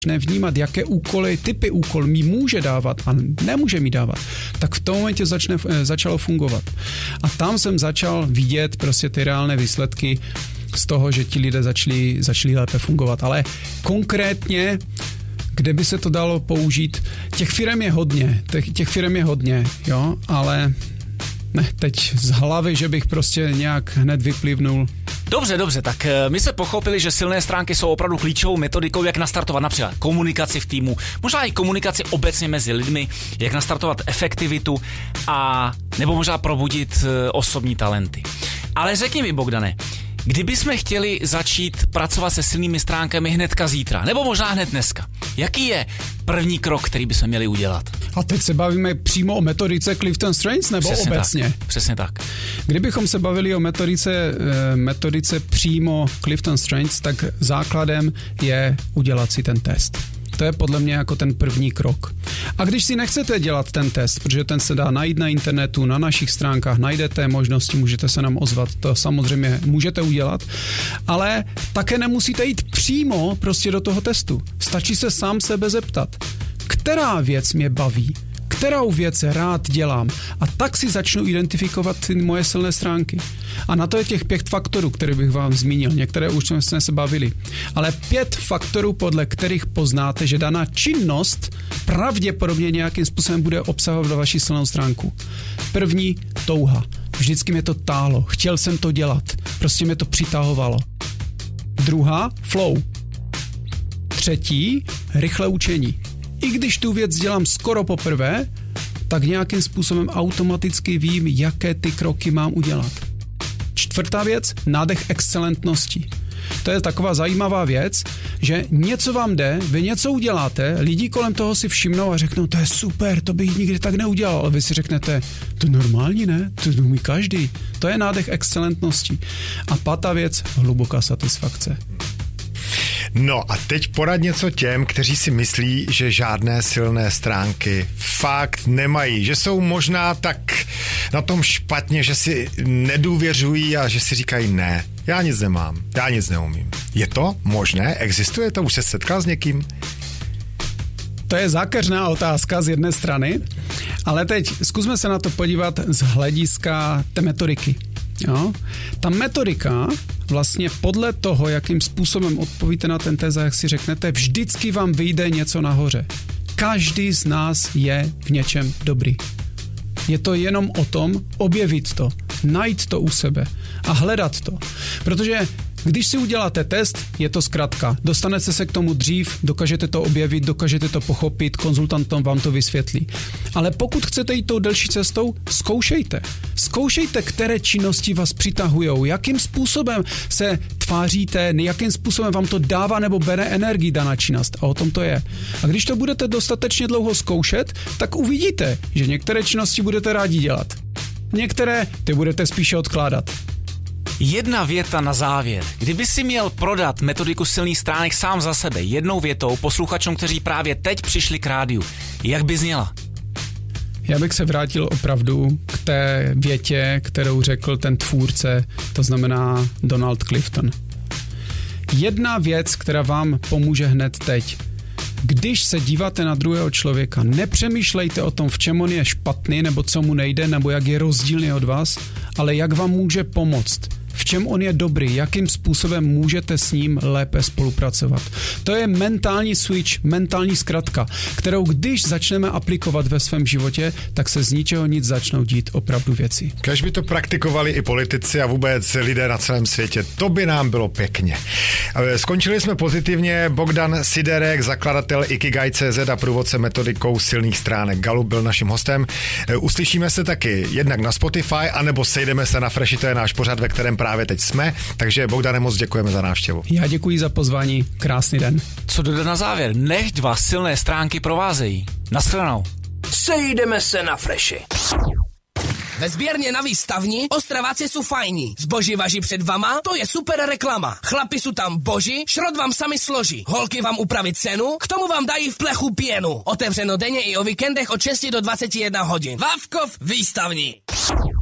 vnímat, jaké úkoly, typy úkol mi může dávat a nemůže mi dávat, tak v tom momentě začalo fungovat. A tam jsem začal vidět prostě ty reálné výsledky z toho, že ti lidé začali lépe fungovat. Ale konkrétně, kde by se to dalo použít, těch firem je hodně, jo, ale ne, teď z hlavy, že bych prostě nějak hned vyplivnul. Dobře, tak my jsme pochopili, že silné stránky jsou opravdu klíčovou metodikou, jak nastartovat například komunikaci v týmu, možná i komunikaci obecně mezi lidmi, jak nastartovat efektivitu a nebo možná probudit osobní talenty. Ale řekni mi, Bogdane, kdybychom chtěli začít pracovat se silnými stránkami hnedka zítra, nebo možná hned dneska, jaký je první krok, který bychom měli udělat? A teď se bavíme přímo o metodice Clifton Strengths nebo přesně obecně? Tak, přesně tak. Kdybychom se bavili o metodice přímo Clifton Strengths, tak základem je udělat si ten test. To je podle mě jako ten první krok. A když si nechcete dělat ten test, protože ten se dá najít na internetu, na našich stránkách, najdete možnosti, můžete se nám ozvat, to samozřejmě můžete udělat, ale také nemusíte jít přímo prostě do toho testu. Stačí se sám sebe zeptat, která věc mě baví, kterou věc rád dělám a tak si začnu identifikovat ty moje silné stránky. A na to je těch 5 faktorů, které bych vám zmínil. Některé už jsme se bavili. Ale 5 faktorů, podle kterých poznáte, že daná činnost pravděpodobně nějakým způsobem bude obsahovat vaši silnou stránku. První, touha. Vždycky mě to táhlo. Chtěl jsem to dělat. Prostě mě to přitahovalo. Druhá, flow. Třetí, rychlé učení. I když tu věc dělám skoro poprvé, tak nějakým způsobem automaticky vím, jaké ty kroky mám udělat. Čtvrtá věc, nádech excelentnosti. To je taková zajímavá věc, že něco vám jde, vy něco uděláte, lidi kolem toho si všimnou a řeknou, to je super, to bych nikdy tak neudělal. Ale vy si řeknete, to normální, ne? To umí každý. To je nádech excelentnosti. A pátá věc, hluboká satisfakce. No a teď porad něco těm, kteří si myslí, že žádné silné stránky fakt nemají, že jsou možná tak na tom špatně, že si nedůvěřují a že si říkají ne, já nic nemám, já nic neumím. Je to možné? Existuje to? Už se setkal s někým? To je zákeřná otázka z jedné strany, ale teď zkusme se na to podívat z hlediska té metodiky. Jo? Ta metodika vlastně podle toho, jakým způsobem odpovíte na ten test, jak si řeknete, vždycky vám vyjde něco nahoře. Každý z nás je v něčem dobrý. Je to jenom o tom objevit to, najít to u sebe a hledat to. Protože když si uděláte test, je to zkratka. Dostanete se k tomu dřív, dokážete to objevit, dokážete to pochopit, konzultant vám to vysvětlí. Ale pokud chcete jít tou delší cestou, zkoušejte. Zkoušejte, které činnosti vás přitahujou, jakým způsobem se tváříte, jakým způsobem vám to dává nebo bere energii daná činnost. A o tom to je. A když to budete dostatečně dlouho zkoušet, tak uvidíte, že některé činnosti budete rádi dělat. Některé ty budete spíše odkládat. Jedna věta na závěr. Kdyby si měl prodat metodiku silných stránek sám za sebe jednou větou posluchačům, kteří právě teď přišli k rádiu, jak by zněla? Já bych se vrátil opravdu k té větě, kterou řekl ten tvůrce, to znamená Donald Clifton. Jedna věc, která vám pomůže hned teď. Když se díváte na druhého člověka, nepřemýšlejte o tom, v čem on je špatný, nebo co mu nejde, nebo jak je rozdílný od vás, ale jak vám může pomoct. V čem on je dobrý, jakým způsobem můžete s ním lépe spolupracovat. To je mentální switch, mentální zkratka, kterou když začneme aplikovat ve svém životě, tak se z ničeho nic začnou dít opravdu věci. Kéž by to praktikovali i politici a vůbec lidé na celém světě. To by nám bylo pěkně. Skončili jsme pozitivně. Bogdan Siderek, zakladatel Ikigai.cz a průvodce metodikou silných stránek Galup byl naším hostem. Uslyšíme se taky jednak na Spotify, anebo sejdeme se na Freshi, to je náš pořad, ve kterém právě teď jsme. Takže Bogdane, moc děkujeme za návštěvu. Já děkuji za pozvání. Krásný den. Co dodat na závěr? Nechť vás silné stránky provázejí. Naschledanou. Sejdeme se na Freshi. Ve sběrně na výstavni Ostraváci jsou fajní. Zboží važí před vama, to je super reklama. Chlapi jsou tam boží, šrot vám sami složí. Holky vám upraví cenu, k tomu vám dají v plechu pěnu. Otevřeno denně i o víkendech od 6 do 21 hodin. Vávkov výstavní.